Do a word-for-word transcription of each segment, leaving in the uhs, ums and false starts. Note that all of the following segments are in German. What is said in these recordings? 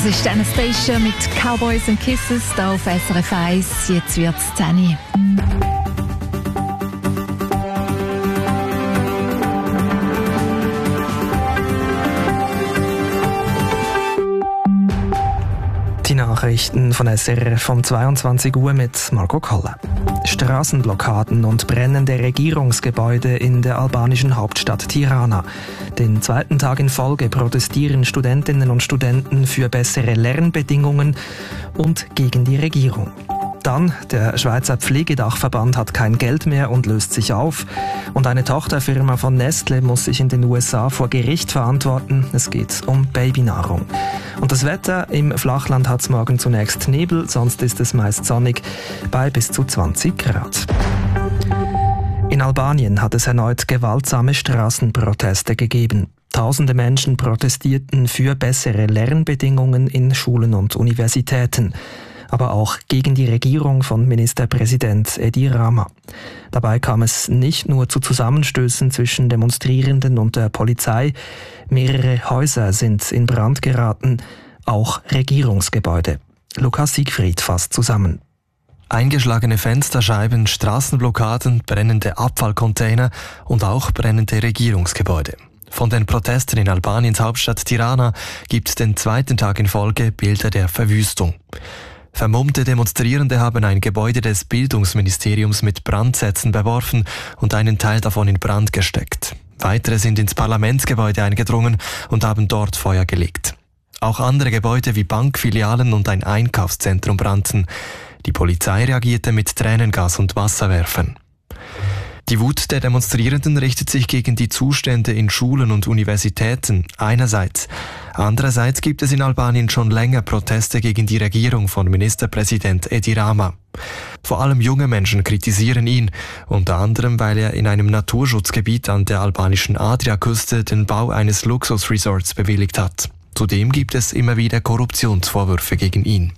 ist Anastasia mit Cowboys and Kisses hier auf S R F eins. Jetzt wird es zehn. Die Nachrichten von S R F um zweiundzwanzig Uhr mit Marco Koller. Straßenblockaden und brennende Regierungsgebäude in der albanischen Hauptstadt Tirana. Den zweiten Tag in Folge protestieren Studentinnen und Studenten für bessere Lernbedingungen und gegen die Regierung. Dann, der Schweizer Pflegedachverband hat kein Geld mehr und löst sich auf. Und eine Tochterfirma von Nestle muss sich in den U S A vor Gericht verantworten. Es geht um Babynahrung. Und das Wetter: im Flachland hat es morgen zunächst Nebel, sonst ist es meist sonnig bei bis zu zwanzig Grad. In Albanien hat es erneut gewaltsame Straßenproteste gegeben. Tausende Menschen protestierten für bessere Lernbedingungen in Schulen und Universitäten, aber auch gegen die Regierung von Ministerpräsident Edi Rama. Dabei kam es nicht nur zu Zusammenstößen zwischen Demonstrierenden und der Polizei, mehrere Häuser sind in Brand geraten, auch Regierungsgebäude. Lukas Siegfried fasst zusammen. Eingeschlagene Fensterscheiben, Straßenblockaden, brennende Abfallcontainer und auch brennende Regierungsgebäude. Von den Protesten in Albaniens Hauptstadt Tirana gibt es den zweiten Tag in Folge Bilder der Verwüstung. Vermummte Demonstrierende haben ein Gebäude des Bildungsministeriums mit Brandsätzen beworfen und einen Teil davon in Brand gesteckt. Weitere sind ins Parlamentsgebäude eingedrungen und haben dort Feuer gelegt. Auch andere Gebäude wie Bankfilialen und ein Einkaufszentrum brannten. Die Polizei reagierte mit Tränengas und Wasserwerfern. Die Wut der Demonstrierenden richtet sich gegen die Zustände in Schulen und Universitäten einerseits. Andererseits gibt es in Albanien schon länger Proteste gegen die Regierung von Ministerpräsident Edi Rama. Vor allem junge Menschen kritisieren ihn, unter anderem weil er in einem Naturschutzgebiet an der albanischen Adriaküste den Bau eines Luxusresorts bewilligt hat. Zudem gibt es immer wieder Korruptionsvorwürfe gegen ihn.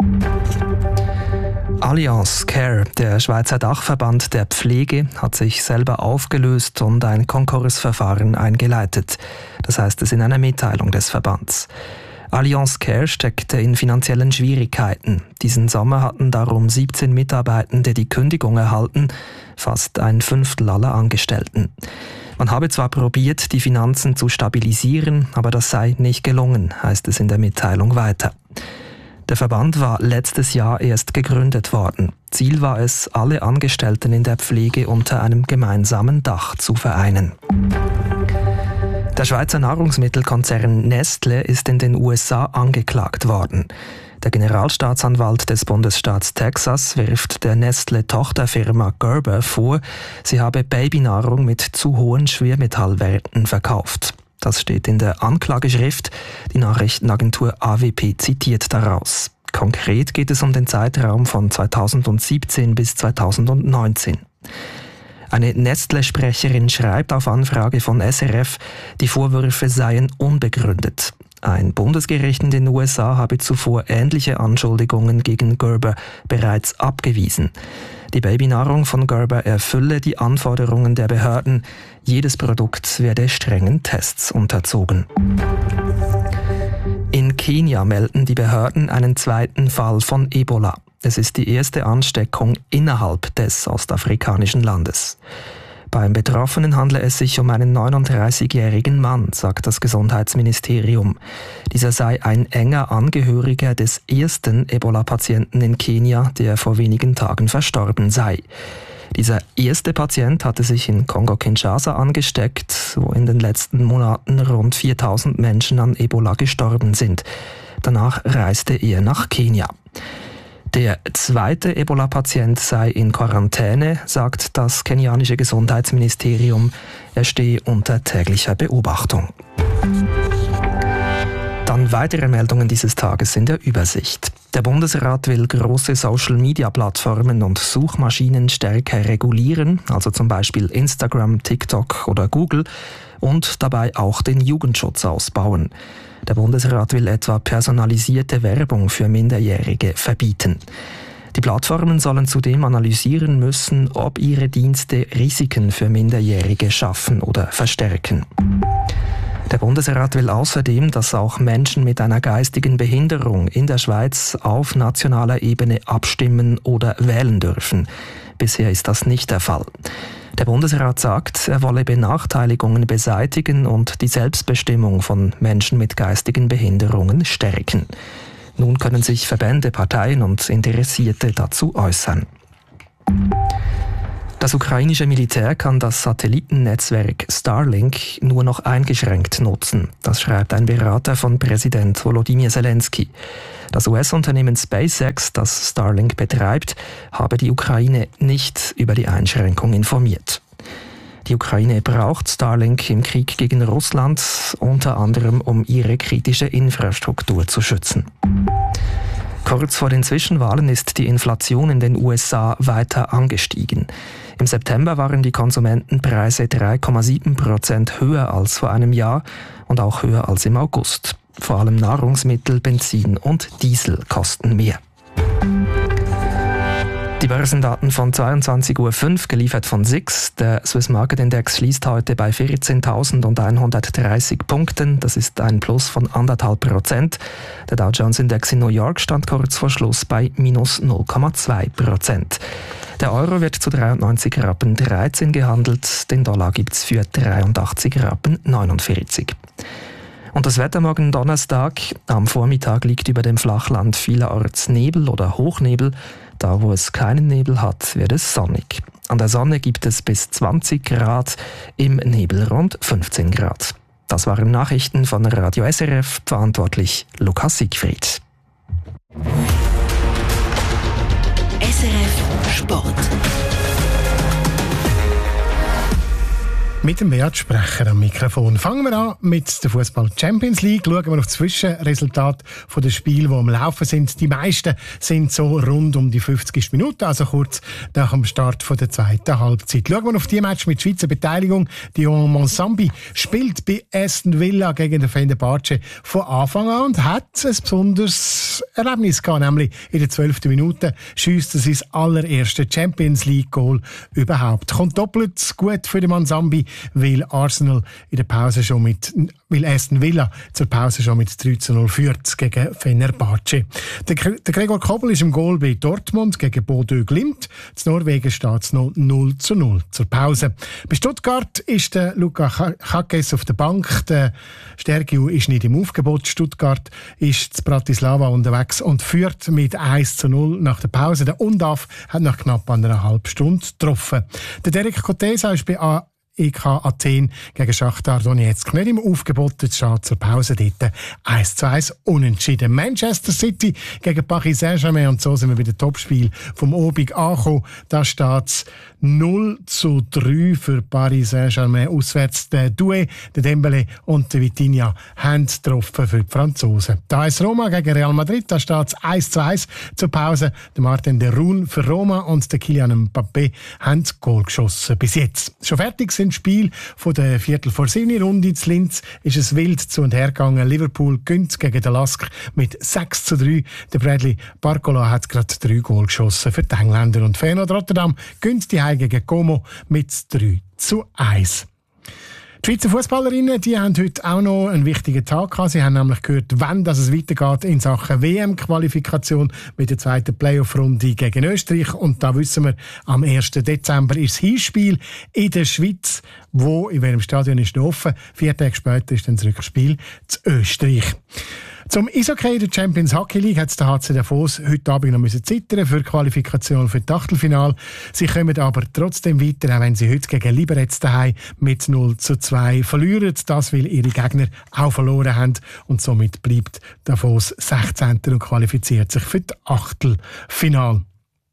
Allianz Care, der Schweizer Dachverband der Pflege, hat sich selber aufgelöst und ein Konkursverfahren eingeleitet. Das heißt es in einer Mitteilung des Verbands. Allianz Care steckte in finanziellen Schwierigkeiten. Diesen Sommer hatten darum siebzehn Mitarbeitende die Kündigung erhalten, fast ein Fünftel aller Angestellten. Man habe zwar probiert, die Finanzen zu stabilisieren, aber das sei nicht gelungen, heißt es in der Mitteilung weiter. Der Verband war letztes Jahr erst gegründet worden. Ziel war es, alle Angestellten in der Pflege unter einem gemeinsamen Dach zu vereinen. Der Schweizer Nahrungsmittelkonzern Nestle ist in den U S A angeklagt worden. Der Generalstaatsanwalt des Bundesstaats Texas wirft der Nestle-Tochterfirma Gerber vor, sie habe Babynahrung mit zu hohen Schwermetallwerten verkauft. Das steht in der Anklageschrift. Die Nachrichtenagentur A W P zitiert daraus. Konkret geht es um den Zeitraum von zweitausendsiebzehn bis zweitausendneunzehn. Eine Nestle-Sprecherin schreibt auf Anfrage von S R F, die Vorwürfe seien unbegründet. Ein Bundesgericht in den U S A habe zuvor ähnliche Anschuldigungen gegen Gerber bereits abgewiesen. Die Babynahrung von Gerber erfülle die Anforderungen der Behörden. Jedes Produkt werde strengen Tests unterzogen. In Kenia melden die Behörden einen zweiten Fall von Ebola. Es ist die erste Ansteckung innerhalb des ostafrikanischen Landes. Beim Betroffenen handle es sich um einen neununddreißigjährigen Mann, sagt das Gesundheitsministerium. Dieser sei ein enger Angehöriger des ersten Ebola-Patienten in Kenia, der vor wenigen Tagen verstorben sei. Dieser erste Patient hatte sich in Kongo-Kinshasa angesteckt, wo in den letzten Monaten rund viertausend Menschen an Ebola gestorben sind. Danach reiste er nach Kenia. Der zweite Ebola-Patient sei in Quarantäne, sagt das kenianische Gesundheitsministerium. Er stehe unter täglicher Beobachtung. Dann weitere Meldungen dieses Tages in der Übersicht. Der Bundesrat will große Social-Media-Plattformen und Suchmaschinen stärker regulieren, also zum Beispiel Instagram, TikTok oder Google, und dabei auch den Jugendschutz ausbauen. Der Bundesrat will etwa personalisierte Werbung für Minderjährige verbieten. Die Plattformen sollen zudem analysieren müssen, ob ihre Dienste Risiken für Minderjährige schaffen oder verstärken. Der Bundesrat will außerdem, dass auch Menschen mit einer geistigen Behinderung in der Schweiz auf nationaler Ebene abstimmen oder wählen dürfen. Bisher ist das nicht der Fall. Der Bundesrat sagt, er wolle Benachteiligungen beseitigen und die Selbstbestimmung von Menschen mit geistigen Behinderungen stärken. Nun können sich Verbände, Parteien und Interessierte dazu äußern. Das ukrainische Militär kann das Satellitennetzwerk Starlink nur noch eingeschränkt nutzen. Das schreibt ein Berater von Präsident Volodymyr Zelensky. Das U S-Unternehmen SpaceX, das Starlink betreibt, habe die Ukraine nicht über die Einschränkung informiert. Die Ukraine braucht Starlink im Krieg gegen Russland, unter anderem um ihre kritische Infrastruktur zu schützen. Kurz vor den Zwischenwahlen ist die Inflation in den U S A weiter angestiegen. Im September waren die Konsumentenpreise drei Komma sieben Prozent höher als vor einem Jahr und auch höher als im August. Vor allem Nahrungsmittel, Benzin und Diesel kosten mehr. Die Börsendaten von zweiundzwanzig Uhr fünf, geliefert von S I X. Der Swiss Market Index schließt heute bei vierzehntausendeinhundertdreißig Punkten. Das ist ein Plus von anderthalb Prozent. Der Dow Jones Index in New York stand kurz vor Schluss bei minus null Komma zwei Prozent. Der Euro wird zu dreiundneunzig Rappen dreizehn gehandelt. Den Dollar gibt's für dreiundachtzig Rappen neunundvierzig. Und das Wetter morgen Donnerstag. Am Vormittag liegt über dem Flachland vielerorts Nebel oder Hochnebel. Da, wo es keinen Nebel hat, wird es sonnig. An der Sonne gibt es bis zwanzig Grad, im Nebel rund fünfzehn Grad. Das waren Nachrichten von Radio S R F, verantwortlich Lukas Siegfried. S R F Sport. Mit dem Wertsprecher am Mikrofon. Fangen wir an mit der Fußball Champions League. Schauen wir auf das Zwischenresultat der Spiele, die am Laufen sind. Die meisten sind so rund um die fünfzigste Minute, also kurz nach dem Start der zweiten Halbzeit. Schauen wir auf die Match mit Schweizer Beteiligung. Dion Monsambi spielt bei Aston Villa gegen den Fenerbahce von Anfang an und hat ein besonderes Erlebnis gehabt, nämlich in der zwölften Minute schiesst er sein allererstes Champions League Goal überhaupt. Kommt doppelt gut für den Monsambi, weil Arsenal in der Pause schon mit, weil Aston Villa zur Pause schon mit drei zu null führt gegen Fenerbahce. Der, der Gregor Kobel ist im Goal bei Dortmund gegen Bodø Glimt. In Norwegen steht es noch null zu null zur Pause. Bei Stuttgart ist der Luka Hakes auf der Bank. Der Stergiu ist nicht im Aufgebot. Stuttgart ist zu Bratislava unterwegs und führt mit eins zu null nach der Pause. Der Undav hat nach knapp einer halben Stunde getroffen. Der Derek Kotesa ist bei A E K Athen gegen Schachtar Donetsk nicht im Aufgebot. Jetzt steht zur Pause dort eins zu eins unentschieden. Manchester City gegen Paris Saint-Germain, und so sind wir bei dem Topspiel vom Obig angekommen. Da steht es null zu drei für Paris Saint-Germain. Auswärts der Doué, der Dembélé und der Vitinha haben getroffen für die Franzosen. Da ist Roma gegen Real Madrid, da steht es eins zu eins zur Pause. Der Martin de Roon für Roma und der Kylian Mbappé haben Goal geschossen. Bis jetzt schon fertig sind Spiel von der Viertel vor sieben Runde zu Linz ist es wild zu und her gegangen. Liverpool gönnt gegen den Lask mit sechs zu drei. Der Bradley Barcola hat gerade drei Goal geschossen für die Engländer. Und Feyenoord Rotterdam gönnt die Heim gegen Como mit drei zu eins. Die Schweizer Fußballerinnen, die haben heute auch noch einen wichtigen Tag gehabt. Sie haben nämlich gehört, wann das es weitergeht in Sachen W M-Qualifikation mit der zweiten Playoff-Runde gegen Österreich. Und da wissen wir, am ersten Dezember ist das Hinspiel in der Schweiz, wo in welchem Stadion ist noch offen. Vier Tage später ist dann das Rückspiel zu Österreich. Zum Eishockey der Champions Hockey League hat der H C Davos heute Abend noch müssen zittern für die Qualifikation für das Achtelfinale. Sie kommen aber trotzdem weiter, auch wenn sie heute gegen Liberec daheim mit null zu zwei verlieren. Das, weil ihre Gegner auch verloren haben. Und somit bleibt Davos sechzehnter und qualifiziert sich für das Achtelfinale.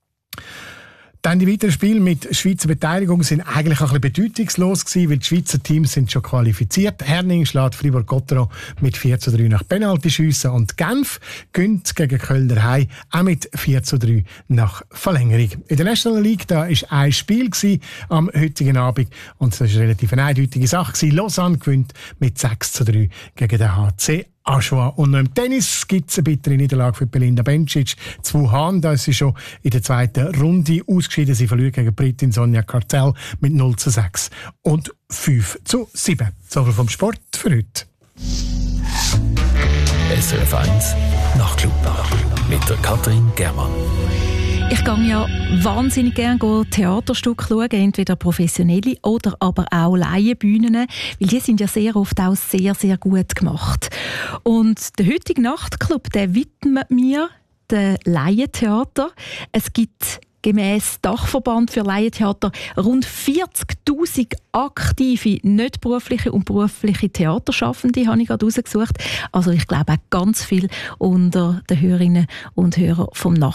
Dann die weiteren Spiele mit Schweizer Beteiligung sind eigentlich auch ein bisschen bedeutungslos gewesen, weil die Schweizer Teams sind schon qualifiziert. Herning schlägt Fribourg-Gotteron mit vier zu drei nach Penaltyschüssen und Genf gönnt gegen Köln daheim auch mit vier zu drei nach Verlängerung. In der National League da ist ein Spiel gewesen am heutigen Abend und das war relativ eine eindeutige Sache gewesen. Lausanne gewinnt mit sechs zu drei gegen den H C Aschua. Und noch im Tennis gibt es eine bittere Niederlage für Belinda Bencic zu Wuhan. Da ist sie schon in der zweiten Runde ausgeschieden. Sie verliert gegen Britin Sonja Karzel mit null zu sechs und fünf zu sieben. So viel vom Sport für heute. S R F eins Nachtclub mit der Katrin Germann. Ich gehe ja wahnsinnig gerne Theaterstücke schauen, entweder professionelle oder aber auch Laienbühnen, weil die sind ja sehr oft auch sehr, sehr gut gemacht. Und der heutige Nachtclub, der widmet mir dem Laientheater. Es gibt gemäss Dachverband für Laientheater rund vierzigtausend aktive, nicht berufliche und berufliche Theaterschaffende, habe ich gerade rausgesucht. Also ich glaube auch ganz viel unter den Hörerinnen und Hörern vom Nachtclub.